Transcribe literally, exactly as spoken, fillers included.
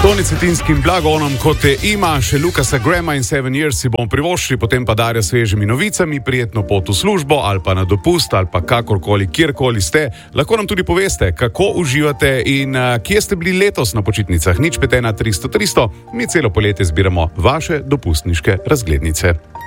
Toni Cetinskim blagonom, kot te ima še Lukasa Grama in Seven Years, si bomo privoščili, potem pa Darja svežimi novicami, prijetno pot v službo ali pa na dopust ali pa kakorkoli, kjerkoli ste. Lahko nam tudi poveste, kako uživate in uh, kje ste bili letos na počitnicah. Nič pet ena tristo tristo, mi celo poletje zbiramo vaše dopustniške razglednice.